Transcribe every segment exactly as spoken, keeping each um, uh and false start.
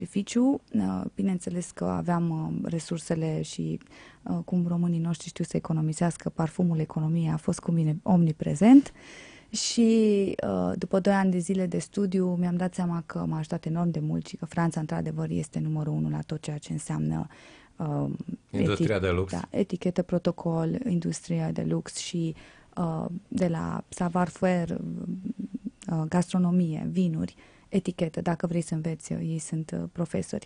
sacrificiu. Bineînțeles că aveam resursele și cum românii noștri știu să economisească, parfumul economiei a fost cu mine omniprezent și după doi ani de zile de studiu mi-am dat seama că m-a ajutat enorm de mult și că Franța într-adevăr este numărul unu la tot ceea ce înseamnă uh, industria etic- de lux. Da, etichetă, protocol, industria de lux și uh, de la savoir-faire, uh, gastronomie, vinuri, etichetă, dacă vrei să înveți, ei sunt uh, profesori.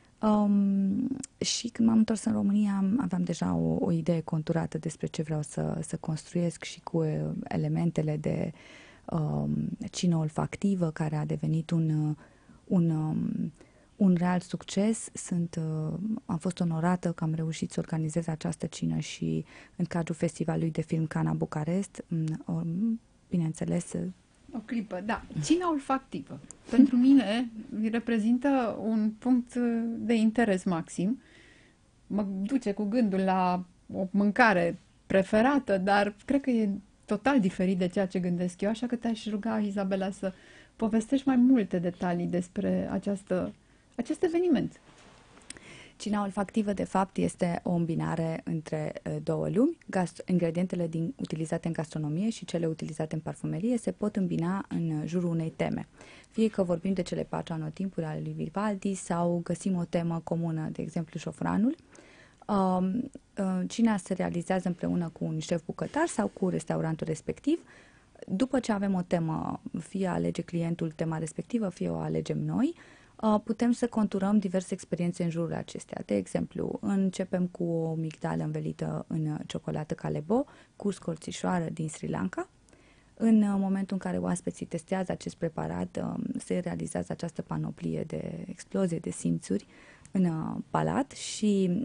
Um, și când m-am întors în România aveam deja o, o idee conturată despre ce vreau să, să construiesc și cu uh, elementele de um, cină olfactivă, care a devenit un, un, um, un real succes. Sunt, uh, am fost onorată că am reușit să organizez această cină și în cadrul festivalului de film Cana Bucarest. Um, bineînțeles, o clipă, da. Cina olfactivă. Pentru mine reprezintă un punct de interes maxim. Mă duce cu gândul la o mâncare preferată, dar cred că e total diferit de ceea ce gândesc eu, așa că te-aș ruga, Izabela, să povestești mai multe detalii despre această, acest eveniment. Cina olfactivă, de fapt, este o îmbinare între uh, două lumi. Gast- ingredientele din, utilizate în gastronomie și cele utilizate în parfumerie se pot îmbina în jurul unei teme. Fie că vorbim de cele patru anotimpuri ale lui Vivaldi sau găsim o temă comună, de exemplu șofranul. Uh, uh, cina se realizează împreună cu un șef bucătar sau cu restaurantul respectiv. După ce avem o temă, fie alege clientul tema respectivă, fie o alegem noi, putem să conturăm diverse experiențe în jurul acestea. De exemplu, începem cu o migdală învelită în ciocolată Calebo cu scorțișoară din Sri Lanka. În momentul în care oaspeții testează acest preparat, se realizează această panoplie de explozie de simțuri în palat și,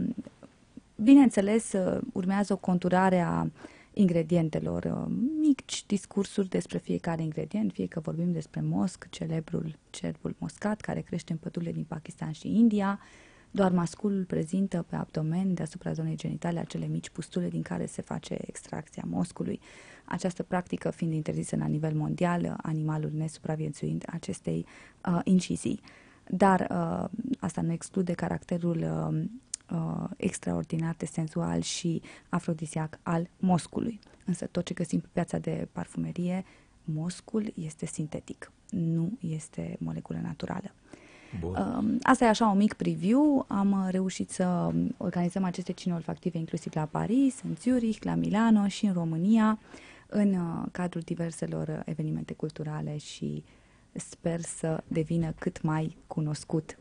bineînțeles, urmează o conturare a ingredientelor, mici discursuri despre fiecare ingredient, fie că vorbim despre mosc, celebrul cerbul moscat, care crește în pădurile din Pakistan și India. Doar masculul prezintă pe abdomen, deasupra zonei genitale, acele mici pustule din care se face extracția moscului. Această practică fiind interzisă la nivel mondial, animalul nesupraviețuind acestei uh, incizii. Dar uh, asta nu exclude caracterul uh, Uh, extraordinar de senzual și afrodisiac al moscului. Însă tot ce găsim pe piața de parfumerie, moscul este sintetic, nu este moleculă naturală. Uh, asta e așa un mic preview. Am reușit să organizăm aceste cine olfactive inclusiv la Paris, în Zurich, la Milano și în România, în uh, cadrul diverselor evenimente culturale și sper să devină cât mai cunoscut.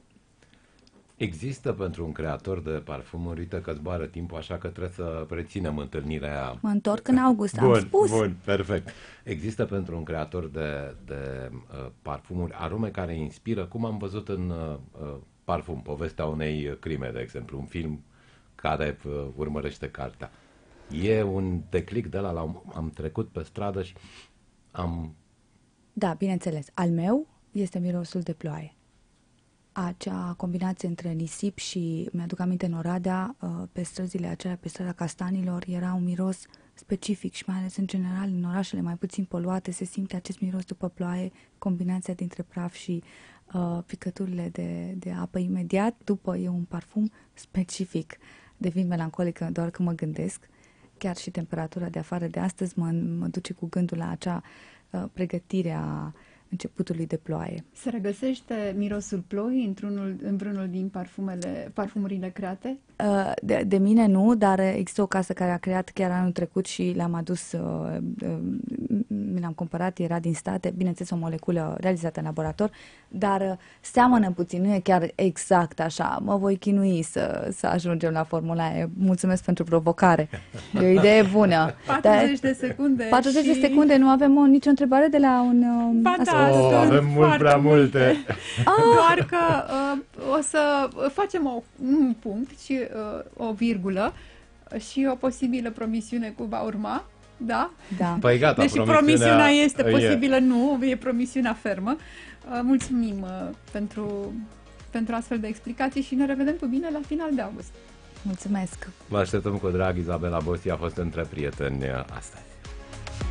Există pentru un creator de parfumuri, uite că zboară timpul, așa că trebuie să reținem întâlnirea. Mă întorc în august, bun, am spus. Bun, perfect. Există pentru un creator de, de uh, parfumuri arome care inspiră, cum am văzut în uh, Parfum, povestea unei crime, de exemplu, un film care uh, urmărește cartea. E un declic de la, la am trecut pe stradă și am... Da, bineînțeles. Al meu este mirosul de ploaie. Acea combinație între nisip și, mi-aduc aminte, în Oradea, pe străzile acelea, pe strada Castanilor, era un miros specific și mai ales în general în orașele mai puțin poluate se simte acest miros după ploaie, combinația dintre praf și uh, picăturile de, de apă imediat. După e un parfum specific. Devin melancolică doar când mă gândesc. Chiar și temperatura de afară de astăzi mă, mă duce cu gândul la acea uh, pregătire a începutului de ploaie. Se regăsește mirosul ploii într-unul, în vreunul din parfumele, parfumurile create? De, de mine nu, dar există o casă care a creat chiar anul trecut și l-am adus, mi l-am cumpărat, era din state, bineînțeles o moleculă realizată în laborator, dar seamănă puțin, nu e chiar exact așa. Mă voi chinui să, să ajungem la formula aia. Mulțumesc pentru provocare. E o idee bună. patruzeci de secunde. patruzeci și... de secunde, nu avem o, nicio întrebare de la un... Ba da, oh, avem mult prea multe. Doar că uh, o să facem o, un punct și uh, o virgulă și o posibilă promisiune cu va urma. Da? Da. Păi gata, deși promisiunea, promisiunea este e. posibilă, nu, e promisiunea fermă. Uh, mulțumim uh, pentru, pentru astfel de explicații și ne revedem cu bine la final de august. Mulțumesc! Vă așteptăm cu drag, Izabela Bosti a fost între prieteni astăzi.